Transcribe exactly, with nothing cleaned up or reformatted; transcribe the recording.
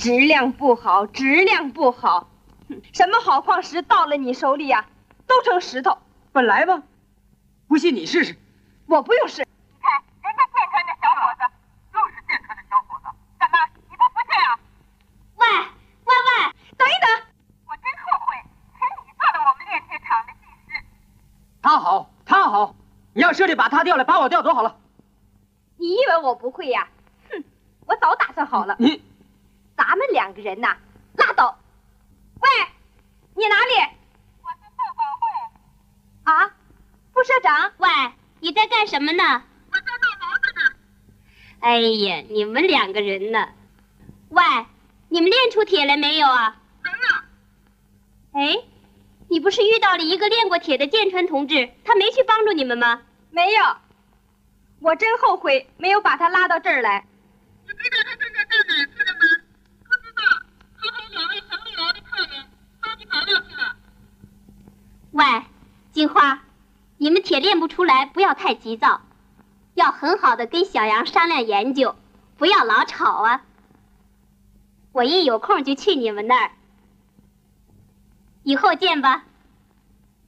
质量不好，质量不好。什么好矿石到了你手里呀、啊，都成石头。 本来吧，不信你试试。 我不用试。 你看人家建川的小伙子，就是建川的小伙子，怎么你不服气啊？ 喂喂喂， 等一等！ 我真后悔请你做了我们炼铁厂的技师。 他好，他好，你要设计把他调来，把我调走好了。 你以为我不会呀、啊？哼，我早打算好了。 你， 咱们两个人呐，拉倒。喂，你哪里？ 我是社保会。 啊，副社长。 喂，你在干什么呢？ 我在闹毛子呢。 哎呀，你们两个人呢？喂，你们练出铁来没有啊？ 没有。 哎，你不是遇到了一个练过铁的建川同志，他没去帮助你们吗？ 没有，我真后悔没有把他拉到这儿来。 你知道他现在到哪去了吗？不知道，他和两位城里来的客人发起材料去了。 喂，金花，你们铁练不出来，不要太急躁，要很好的跟小杨商量研究，不要老吵啊。我一有空就去你们那儿，以后见吧。